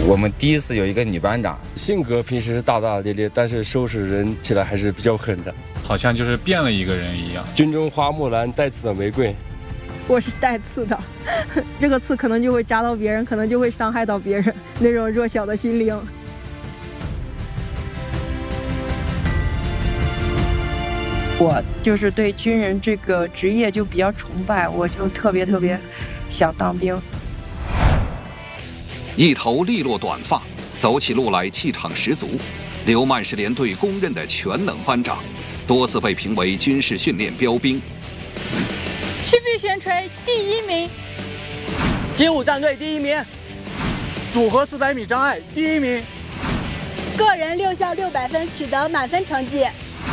我们第一次有一个女班长， 性格平时大大咧咧，但是收拾人起来还是比较狠的， 好像就是变了一个人一样。 军中花木兰带刺的玫瑰， 我是带刺的，这个刺可能就会扎到别人，可能就会伤害到别人那种弱小的心灵。 我就是对军人这个职业就比较崇拜，我就特别想当兵。 一头利落短发，走起路来气场十足。刘曼是连队公认的全能班长，多次被评为军事训练标兵。 赤壁悬垂第1名， 精武战队第1名，组合400米障碍第1名， 个人6项600分取得满分成绩。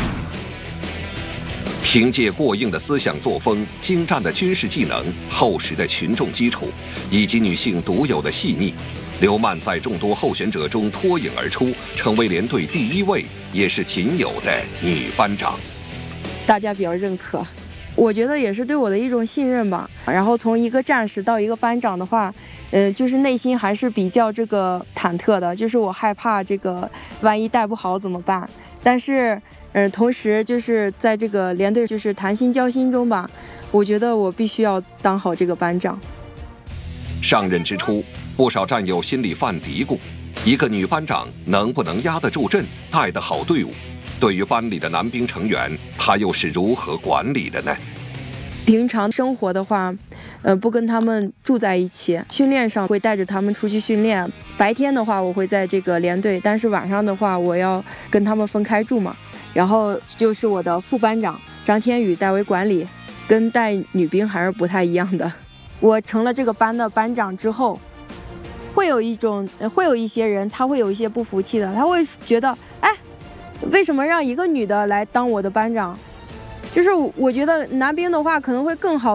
凭借过硬的思想作风、精湛的军事技能、厚实的群众基础，以及女性独有的细腻，刘曼在众多候选者中脱颖而出，成为连队第1位，也是仅有的女班长。 大家比较认可，我觉得也是对我的一种信任吧。然后从一个战士到一个班长的话，就是内心还是比较这个忐忑的，就是我害怕这个万一带不好怎么办。但是同时就是在这个连队就是谈心交心中吧，我觉得我必须要当好这个班长。 上任之初，不少战友心里犯嘀咕：一个女班长能不能压得住阵，带得好队伍？对于班里的男兵成员，她又是如何管理的呢？ 平常生活的话，不跟他们住在一起，训练上会带着他们出去训练。白天的话，我会在这个连队，但是晚上的话，我要跟他们分开住嘛。然后就是我的副班长张天宇代为管理，跟带女兵还是不太一样的。我成了这个班的班长之后，会有一些人，他会有一些不服气的，他会觉得，哎，为什么让一个女的来当我的班长？就是我觉得男兵的话可能会更好。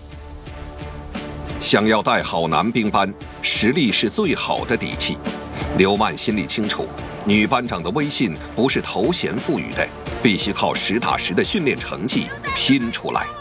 想要带好男兵班，实力是最好的底气。刘曼心里清楚，女班长的威信不是头衔赋予的，必须靠实打实的训练成绩拼出来。